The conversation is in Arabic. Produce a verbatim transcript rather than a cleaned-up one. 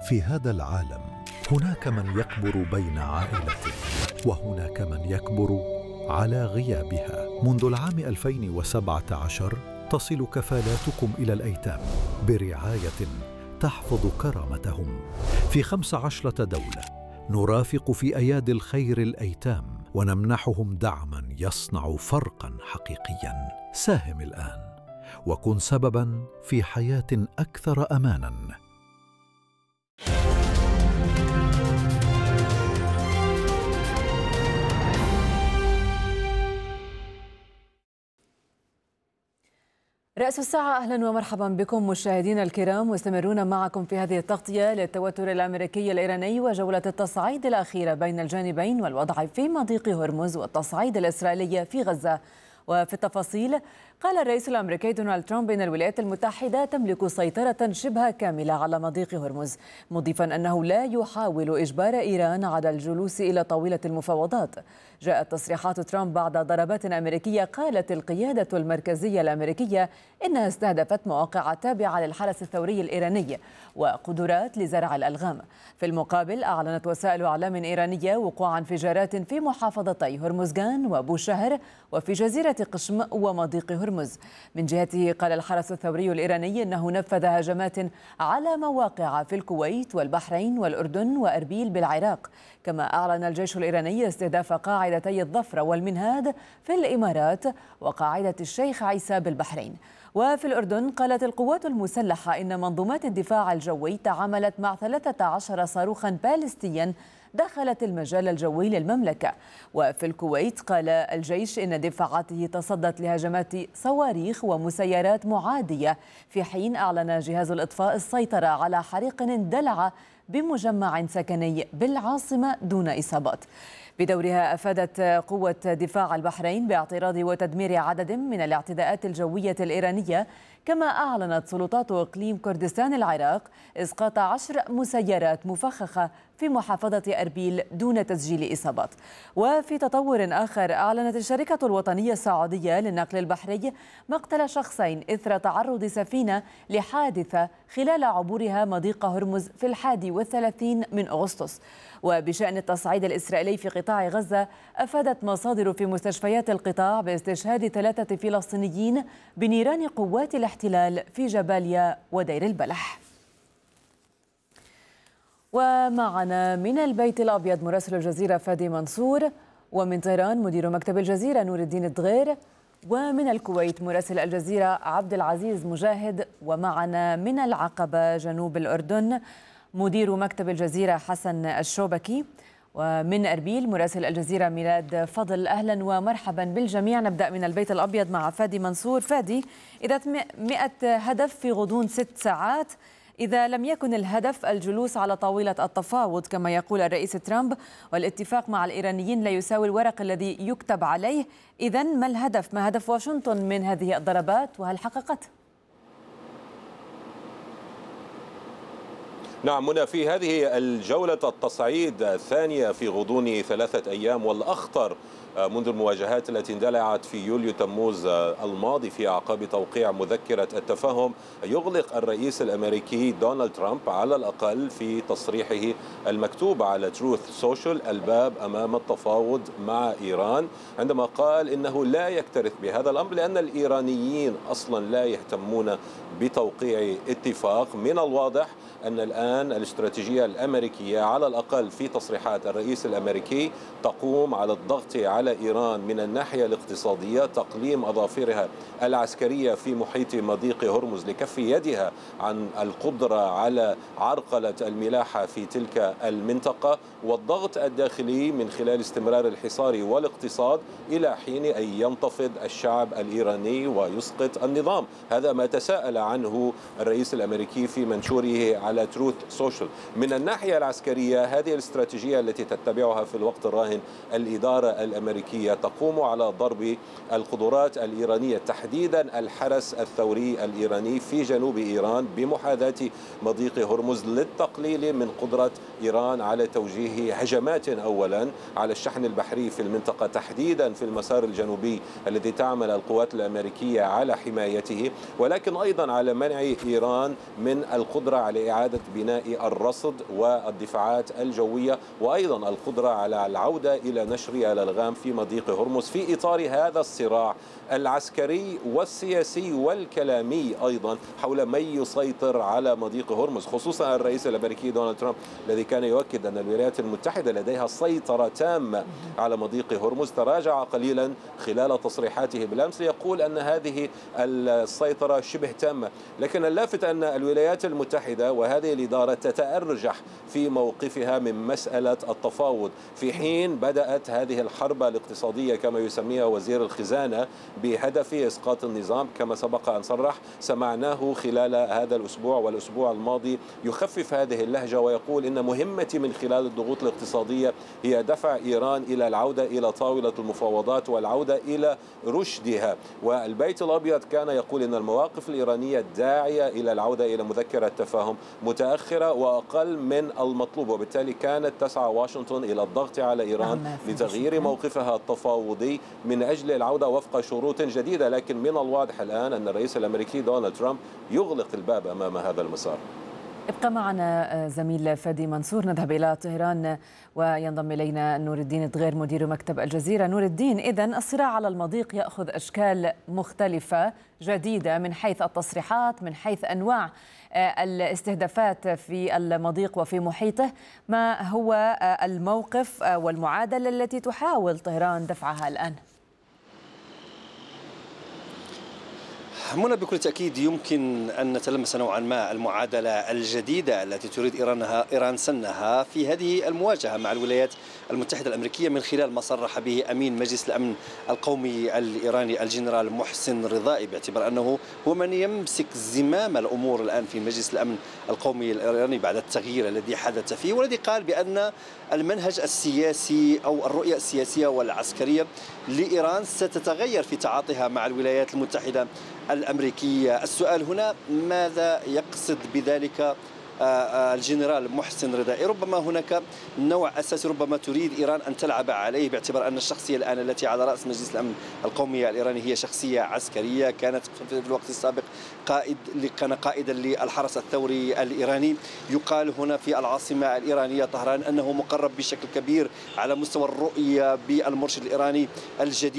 في هذا العالم هناك من يكبر بين عائلته، وهناك من يكبر على غيابها. منذ العام ألفين وسبعة عشر تصل كفالاتكم إلى الأيتام برعاية تحفظ كرامتهم. في خمس عشرة دولة نرافق في أيادي الخير الأيتام ونمنحهم دعما يصنع فرقا حقيقيا. ساهم الآن وكن سببا في حياة أكثر أمانا. رأس الساعة، أهلا ومرحبا بكم مشاهدينا الكرام، مستمرون معكم في هذه التغطية للتوتر الأمريكي الإيراني وجولة التصعيد الأخيرة بين الجانبين والوضع في مضيق هرمز والتصعيد الإسرائيلي في غزة. وفي التفاصيل، قال الرئيس الأمريكي دونالد ترامب إن الولايات المتحدة تملك سيطرة شبه كاملة على مضيق هرمز، مضيفا أنه لا يحاول إجبار إيران على الجلوس إلى طاولة المفاوضات. جاءت تصريحات ترامب بعد ضربات أمريكية قالت القيادة المركزية الأمريكية إنها استهدفت مواقع تابعة للحرس الثوري الإيراني وقدرات لزرع الألغام. في المقابل، أعلنت وسائل إعلام إيرانية وقوع انفجارات في محافظتي هرمزغان وبوشهر وفي جزيرة قشم ومضيق هرمز. من جهته، قال الحرس الثوري الإيراني إنه نفذ هجمات على مواقع في الكويت والبحرين والأردن وأربيل بالعراق. كما أعلن الجيش الإيراني استهداف قاعدتي الظفر والمنهاد في الإمارات وقاعدة الشيخ عيسى بالبحرين. وفي الأردن، قالت القوات المسلحة إن منظومات الدفاع الجوي تعاملت مع ثلاثة عشر صاروخا باليستيا دخلت المجال الجوي للمملكة. وفي الكويت، قال الجيش إن دفاعاته تصدت لهجمات صواريخ ومسيرات معادية، في حين أعلن جهاز الإطفاء السيطرة على حريق اندلع بمجمع سكني بالعاصمة دون إصابات. بدورها، أفادت قوة دفاع البحرين باعتراض وتدمير عدد من الاعتداءات الجوية الإيرانية. كما أعلنت سلطات إقليم كردستان العراق إسقاط عشر مسيرات مفخخة في محافظة أربيل دون تسجيل إصابات. وفي تطور آخر، أعلنت الشركة الوطنية السعودية للنقل البحري مقتل شخصين إثر تعرض سفينة لحادثة خلال عبورها مضيق هرمز في الحادي والثلاثين من أغسطس. وبشأن التصعيد الإسرائيلي في قطاع غزة، أفادت مصادر في مستشفيات القطاع باستشهاد ثلاثة فلسطينيين بنيران قوات الاحتلال في جباليا ودير البلح. ومعنا من البيت الأبيض مراسل الجزيرة فادي منصور، ومن طهران مدير مكتب الجزيرة نور الدين الدغير، ومن الكويت مراسل الجزيرة عبد العزيز مجاهد، ومعنا من العقبة جنوب الأردن مدير مكتب الجزيرة حسن الشوبكي، ومن أربيل مراسل الجزيرة ميلاد فضل. أهلا ومرحبا بالجميع. نبدأ من البيت الأبيض مع فادي منصور. فادي، إذا مئة هدف في غضون ست ساعات، إذا لم يكن الهدف الجلوس على طاولة التفاوض كما يقول الرئيس ترامب والاتفاق مع الإيرانيين لا يساوي الورق الذي يكتب عليه، إذن ما الهدف؟ ما هدف واشنطن من هذه الضربات وهل حققت؟ نعم منى، في هذه الجولة التصعيد الثانية في غضون ثلاثة أيام والأخطر منذ المواجهات التي اندلعت في يوليو تموز الماضي في أعقاب توقيع مذكرة التفاهم، يغلق الرئيس الأمريكي دونالد ترامب على الأقل في تصريحه المكتوب على تروث سوشيال الباب أمام التفاوض مع إيران، عندما قال إنه لا يكترث بهذا الأمر لأن الإيرانيين أصلا لا يهتمون بتوقيع اتفاق. من الواضح أن الآن الاستراتيجية الأمريكية على الأقل في تصريحات الرئيس الأمريكي تقوم على الضغط على إيران من الناحية الاقتصادية، تقليم أظافرها العسكرية في محيط مضيق هرمز لكف يدها عن القدرة على عرقلة الملاحة في تلك المنطقة، والضغط الداخلي من خلال استمرار الحصار والاقتصاد إلى حين أن ينتفض الشعب الإيراني ويسقط النظام. هذا ما تساءل عنه الرئيس الأمريكي في منشوره على تروث سوشيال. من الناحية العسكرية، هذه الاستراتيجية التي تتبعها في الوقت الراهن الإدارة الأمريكية تقوم على ضرب القدرات الإيرانية، تحديدا الحرس الثوري الإيراني في جنوب إيران بمحاذاة مضيق هرمز، للتقليل من قدرة إيران على توجيه هجمات أولا على الشحن البحري في المنطقة، تحديدا في المسار الجنوبي الذي تعمل القوات الأمريكية على حمايته، ولكن أيضا على منع إيران من القدرة على إعادة إعادة بناء الرصد والدفاعات الجوية، وأيضا القدرة على العودة إلى نشر الألغام في مضيق هرمز في إطار هذا الصراع العسكري والسياسي والكلامي أيضا حول من يسيطر على مضيق هرمز، خصوصا الرئيس الأمريكي دونالد ترامب الذي كان يؤكد أن الولايات المتحدة لديها سيطرة تامة على مضيق هرمز. تراجع قليلا خلال تصريحاته بالأمس ليقول أن هذه السيطرة شبه تامة، لكن اللافت أن الولايات المتحدة وهذه الإدارة تتأرجح في موقفها من مسألة التفاوض، في حين بدأت هذه الحرب الاقتصادية كما يسميها وزير الخزانة بهدف إسقاط النظام كما سبق أن صرح. سمعناه خلال هذا الأسبوع والأسبوع الماضي يخفف هذه اللهجة ويقول إن مهمتي من خلال الضغوط الاقتصادية هي دفع إيران إلى العودة إلى طاولة المفاوضات والعودة إلى رشدها. والبيت الأبيض كان يقول إن المواقف الإيرانية داعية إلى العودة إلى مذكرة تفاهم متأخرة وأقل من المطلوب، وبالتالي كانت تسعى واشنطن إلى الضغط على إيران لتغيير موقفها التفاوضي من أجل العودة وفق شروط جديدة. لكن من الواضح الآن أن الرئيس الأمريكي دونالد ترامب يغلق الباب أمام هذا المسار. ابقى معنا زميل فادي منصور، نذهب إلى طهران وينضم إلينا نور الدين الدغير مدير مكتب الجزيرة. نور الدين، إذن الصراع على المضيق يأخذ أشكال مختلفة جديدة من حيث التصريحات، من حيث أنواع الاستهدافات في المضيق وفي محيطه. ما هو الموقف والمعادلة التي تحاول طهران دفعها الآن؟ منى، بكل تأكيد يمكن أن نتلمس نوعا ما المعادلة الجديدة التي تريد إيرانها إيران سنها في هذه المواجهة مع الولايات المتحدة الأمريكية من خلال ما صرح به أمين مجلس الأمن القومي الإيراني الجنرال محسن رضائي، باعتبار أنه هو من يمسك زمام الأمور الآن في مجلس الأمن القومي الإيراني بعد التغيير الذي حدث فيه، والذي قال بأن المنهج السياسي أو الرؤية السياسية والعسكرية لإيران ستتغير في تعاطيها مع الولايات المتحدة الأمريكية. السؤال هنا، ماذا يقصد بذلك الجنرال محسن رضائي؟ ربما هناك نوع أساسي ربما تريد إيران أن تلعب عليه، باعتبار أن الشخصية الآن التي على رأس مجلس الأمن القومي الإيراني هي شخصية عسكرية، كانت في الوقت السابق قائد كان قائدا للحرس الثوري الإيراني. يقال هنا في العاصمة الإيرانية طهران أنه مقرب بشكل كبير على مستوى الرؤية بالمرشد الإيراني الجديد